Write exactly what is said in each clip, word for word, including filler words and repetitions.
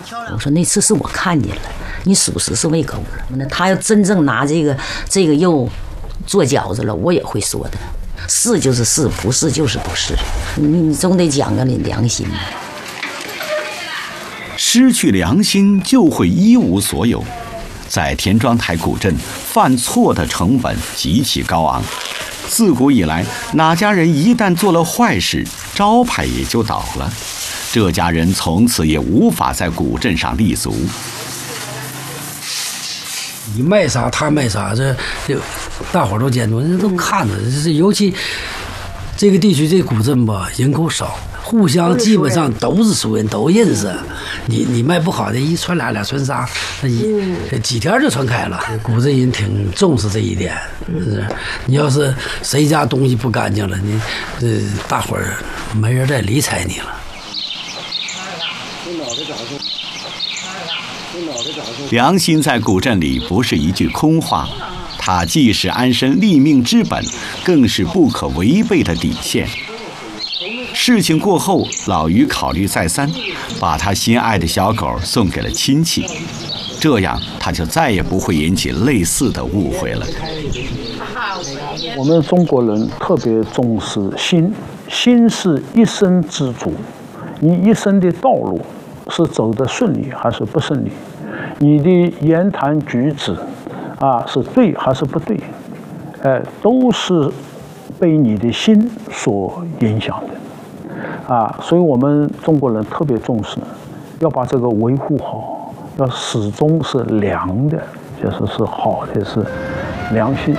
我说那次是我看见了，你属实是喂狗了。那他要真正拿这个这个肉做饺子了，我也会说的，是就是是，不是就是不是，你你总得讲个你良心。 失去良心就会一无所有。在田庄台古镇，犯错的成本极其高昂。自古以来，哪家人一旦做了坏事，招牌也就倒了。这家人从此也无法在古镇上立足。 你卖啥他卖啥，这这大伙儿都监督，人都看着。这是尤其这个地区这古镇吧，人口少，互相基本上都是熟人，都认识。你你卖不好的，一传俩俩传仨，那一几天就传开了。古镇人挺重视这一点，是你要是谁家东西不干净了，你这大伙儿没人再理睬你了。 良心在古镇里不是一句空话，它既是安身立命之本，更是不可违背的底线。事情过后，老于考虑再三，把他心爱的小狗送给了亲戚，这样他就再也不会引起类似的误会了。 我们中国人特别重视心，心是一生之主，你一生的道路是走得顺利还是不顺利，你的言谈举止啊是对还是不对，哎，都是被你的心所影响的。啊，所以我们中国人特别重视，要把这个维护好，要始终是良的，就是是好的，是良心。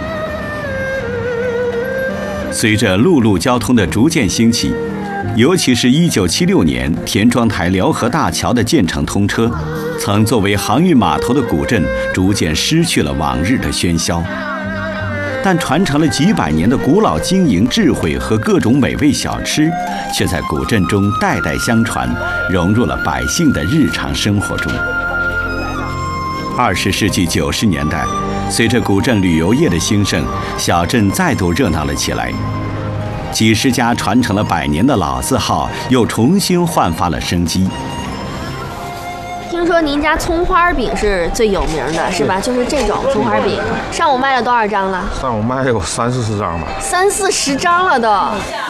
随着陆路交通的逐渐兴起，尤其是一九七六年田庄台辽河大桥的建成通车，曾作为航运码头的古镇逐渐失去了往日的喧嚣。但传承了几百年的古老经营智慧和各种美味小吃，却在古镇中代代相传，融入了百姓的日常生活中。二十世纪九十年代，随着古镇旅游业的兴盛，小镇再度热闹了起来。几十家传承了百年的老字号又重新焕发了生机。 听说您家葱花饼是最有名的，是吧？就是这种葱花饼，上午卖了多少张了？ 上午卖有三四十张吧。 三四十张了都。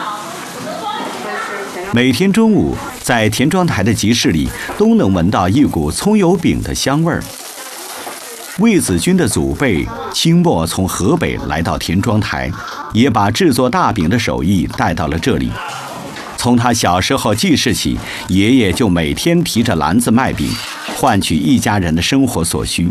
每天中午，在田庄台的集市里，都能闻到一股葱油饼的香味儿。魏子君的祖辈清末从河北来到田庄台，也把制作大饼的手艺带到了这里。从他小时候记事起，爷爷就每天提着篮子卖饼，换取一家人的生活所需。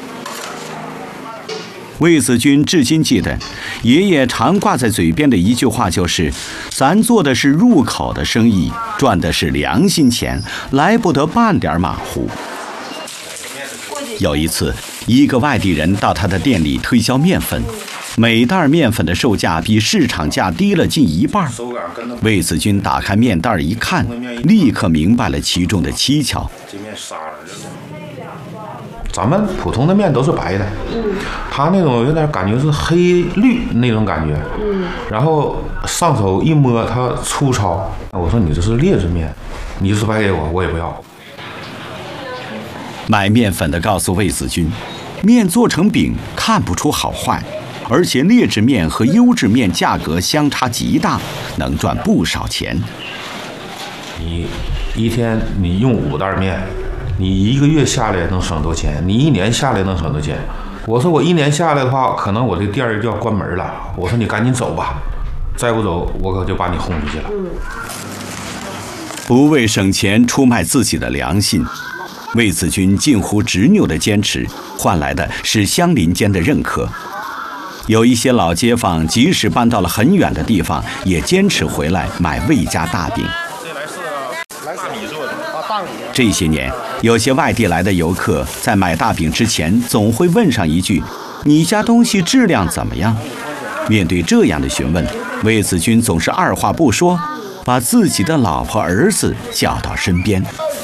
魏子君至今记得，爷爷常挂在嘴边的一句话就是：“咱做的是入口的生意，赚的是良心钱，来不得半点马虎。”有一次，一个外地人到他的店里推销面粉，每袋面粉的售价比市场价低了近一半。魏子君打开面袋一看，立刻明白了其中的蹊跷。 咱们普通的面都是白的，他那种有点感觉是黑绿那种感觉，然后上手一摸它粗糙，我说你这是劣质面，你是白给我我也不要。 买面粉的告诉魏子君，面做成饼看不出好坏，而且劣质面和优质面价格相差极大，能赚不少钱。 你一天你用五袋面，你一个月下来能省多少钱？你一年下来能省多少钱？我说我一年下来的话，可能我这店儿就要关门了。我说你赶紧走吧，再不走我可就把你轰出去了。 不为省钱出卖自己的良心，魏子君近乎执拗的坚持，换来的是乡邻间的认可。有一些老街坊即使搬到了很远的地方，也坚持回来买魏家大饼。这些年，有些外地来的游客在买大饼之前，总会问上一句：“你家东西质量怎么样？”面对这样的询问，魏子君总是二话不说，把自己的老婆儿子叫到身边。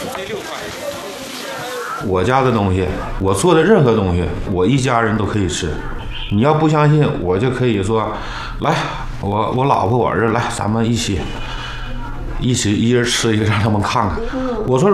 我家的东西，我做的任何东西，我一家人都可以吃。你要不相信，我就可以说，来，我我老婆我儿子来，咱们一起，一起一人吃一个，让他们看看。我说。